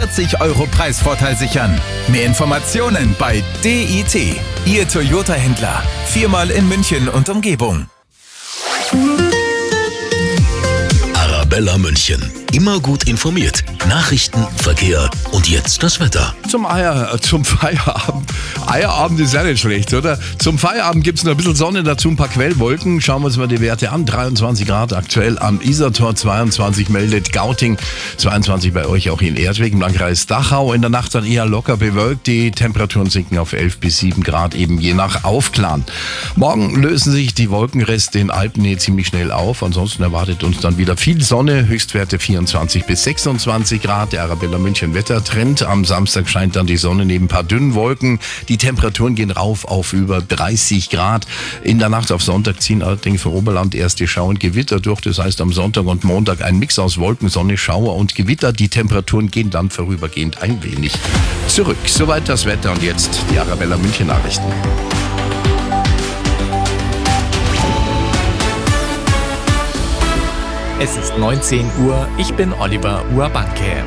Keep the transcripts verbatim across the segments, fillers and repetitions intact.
vierzig Euro Preisvorteil sichern. Mehr Informationen bei D I T, Ihr Toyota-Händler. Viermal in München und Umgebung. Arabella München. Immer gut informiert. Nachrichten, Verkehr und jetzt das Wetter. Zum Eier, äh, zum Feierabend. Eierabend ist ja nicht schlecht, oder? Zum Feierabend gibt es noch ein bisschen Sonne, dazu ein paar Quellwolken. Schauen wir uns mal die Werte an. dreiundzwanzig Grad aktuell am Isartor, zweiundzwanzig meldet Gauting, zweiundzwanzig bei euch auch in Erdweg im Landkreis Dachau. In der Nacht dann eher locker bewölkt. Die Temperaturen sinken auf elf bis sieben Grad, eben je nach Aufklaren. Morgen lösen sich die Wolkenreste in Alpennähe ziemlich schnell auf. Ansonsten erwartet uns dann wieder viel Sonne, Höchstwerte vierundzwanzig bis sechsundzwanzig Grad. Der Arabella München Wettertrend. Am Samstag scheint dann die Sonne neben ein paar dünnen Wolken. Die Temperaturen gehen rauf auf über dreißig Grad. In der Nacht auf Sonntag ziehen allerdings vom Oberland erste Schauer und Gewitter durch. Das heißt am Sonntag und Montag ein Mix aus Wolken, Sonne, Schauer und Gewitter. Die Temperaturen gehen dann vorübergehend ein wenig zurück. Soweit das Wetter und jetzt die Arabella München Nachrichten. Es ist neunzehn Uhr, ich bin Oliver Urbanke.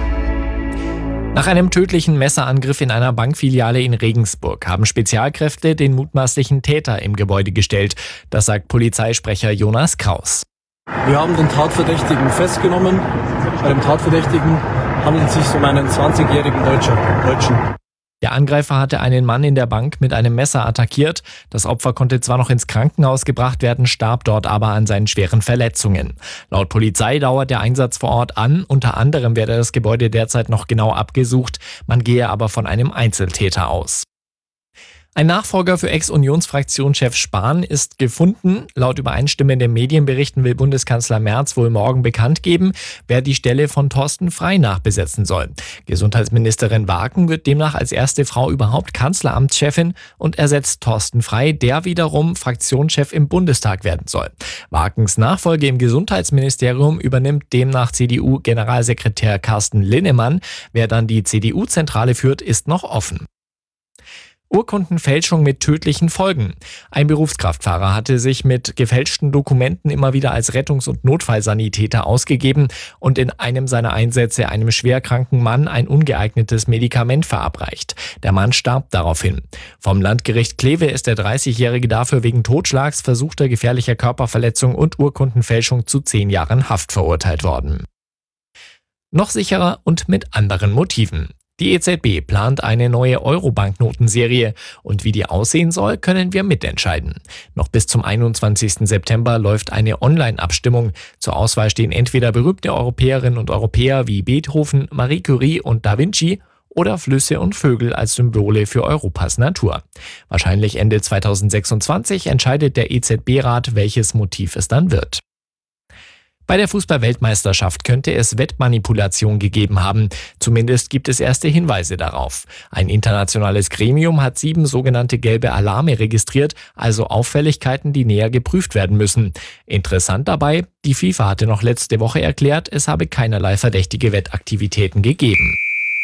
Nach einem tödlichen Messerangriff in einer Bankfiliale in Regensburg haben Spezialkräfte den mutmaßlichen Täter im Gebäude gestellt. Das sagt Polizeisprecher Jonas Kraus. Wir haben den Tatverdächtigen festgenommen. Bei dem Tatverdächtigen handelt es sich um einen zwanzigjährigen Deutscher, Deutschen. Der Angreifer hatte einen Mann in der Bank mit einem Messer attackiert. Das Opfer konnte zwar noch ins Krankenhaus gebracht werden, starb dort aber an seinen schweren Verletzungen. Laut Polizei dauert der Einsatz vor Ort an. Unter anderem werde das Gebäude derzeit noch genau abgesucht. Man gehe aber von einem Einzeltäter aus. Ein Nachfolger für Ex-Unionsfraktionschef Spahn ist gefunden. Laut übereinstimmenden Medienberichten will Bundeskanzler Merz wohl morgen bekannt geben, wer die Stelle von Thorsten Frey nachbesetzen soll. Gesundheitsministerin Waken wird demnach als erste Frau überhaupt Kanzleramtschefin und ersetzt Thorsten Frey, der wiederum Fraktionschef im Bundestag werden soll. Wakens Nachfolge im Gesundheitsministerium übernimmt demnach C D U-Generalsekretär Carsten Linnemann. Wer dann die C D U-Zentrale führt, ist noch offen. Urkundenfälschung mit tödlichen Folgen. Ein Berufskraftfahrer hatte sich mit gefälschten Dokumenten immer wieder als Rettungs- und Notfallsanitäter ausgegeben und in einem seiner Einsätze einem schwerkranken Mann ein ungeeignetes Medikament verabreicht. Der Mann starb daraufhin. Vom Landgericht Kleve ist der dreißigjährige dafür wegen Totschlags, versuchter gefährlicher Körperverletzung und Urkundenfälschung zu zehn Jahren Haft verurteilt worden. Noch sicherer und mit anderen Motiven. Die E Z B plant eine neue Euro-Banknotenserie und wie die aussehen soll, können wir mitentscheiden. Noch bis zum einundzwanzigsten September läuft eine Online-Abstimmung. Zur Auswahl stehen entweder berühmte Europäerinnen und Europäer wie Beethoven, Marie Curie und Da Vinci oder Flüsse und Vögel als Symbole für Europas Natur. Wahrscheinlich Ende zweitausendsechsundzwanzig entscheidet der E Z B-Rat, welches Motiv es dann wird. Bei der Fußball-Weltmeisterschaft könnte es Wettmanipulation gegeben haben. Zumindest gibt es erste Hinweise darauf. Ein internationales Gremium hat sieben sogenannte gelbe Alarme registriert, also Auffälligkeiten, die näher geprüft werden müssen. Interessant dabei, die FIFA hatte noch letzte Woche erklärt, es habe keinerlei verdächtige Wettaktivitäten gegeben.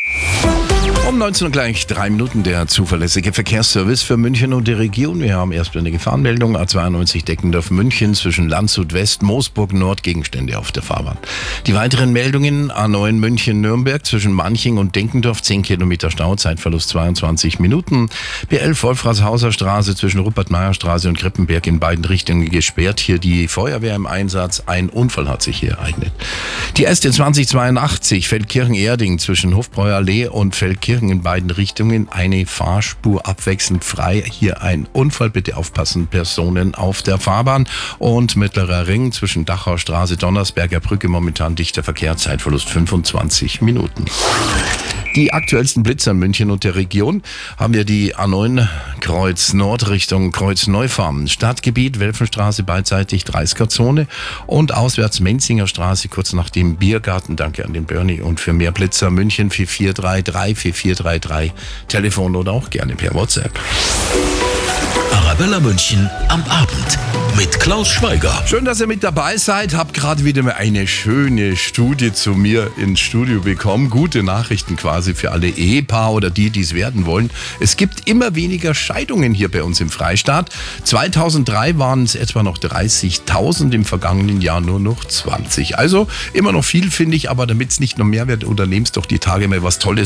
Um neunzehn Uhr gleich drei Minuten der zuverlässige Verkehrsservice für München und die Region. Wir haben erst eine Gefahrenmeldung. A zweiundneunzig Deckendorf München zwischen Landshut West, Moosburg Nord, Gegenstände auf der Fahrbahn. Die weiteren Meldungen: A neun München Nürnberg zwischen Manching und Denkendorf, zehn Kilometer Stau, Zeitverlust zweiundzwanzig Minuten. B elf Wolfratshauser Straße zwischen Rupert-Meyer-Straße und Krippenberg in beiden Richtungen gesperrt. Hier die Feuerwehr im Einsatz. Ein Unfall hat sich hier ereignet. Die S T zwanzig zweiundachtzig Feldkirchen-Erding zwischen Hofbräuerallee und Feldkirchen in beiden Richtungen, eine Fahrspur abwechselnd frei. Hier ein Unfall, bitte aufpassen, Personen auf der Fahrbahn. Und Mittlerer Ring zwischen Dachau Straße, Donnersberger Brücke, momentan dichter Verkehr, Zeitverlust fünfundzwanzig Minuten. Die aktuellsten Blitzer in München und der Region haben wir die A neun Kreuz Nord Richtung Kreuz Neufarm. Stadtgebiet, Welfenstraße beidseitig, dreißiger-Zone und auswärts Menzinger Straße kurz nach dem Biergarten. Danke an den Bernie. Und für mehr Blitzer München vier vier drei drei vier vier drei drei. Telefon oder auch gerne per WhatsApp. Arabella München am Abend mit Klaus Schweiger. Schön, dass ihr mit dabei seid. Hab gerade wieder mal eine schöne Studie zu mir ins Studio bekommen. Gute Nachrichten quasi für alle Ehepaare oder die, die es werden wollen. Es gibt immer weniger Scheidungen hier bei uns im Freistaat. zweitausenddrei waren es etwa noch dreißigtausend, im vergangenen Jahr nur noch zwanzig. Also immer noch viel, finde ich, aber damit es nicht noch mehr wird, unternehmst doch die Tage mal was Tolles.